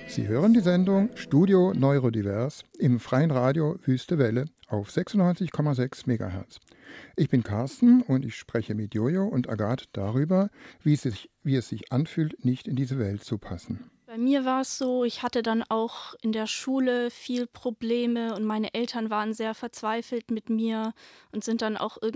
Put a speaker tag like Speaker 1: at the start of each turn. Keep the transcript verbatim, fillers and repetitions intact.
Speaker 1: Sie hören die Sendung Studio Neurodivers im freien Radio Wüste Welle auf sechsundneunzig Komma sechs Megahertz. Ich bin Carsten und ich spreche mit Jojo und Agathe darüber, wie es sich, wie es sich anfühlt, nicht in diese Welt zu passen.
Speaker 2: Bei mir war es so, ich hatte dann auch in der Schule viel Probleme und meine Eltern waren sehr verzweifelt mit mir und sind dann auch irgendwann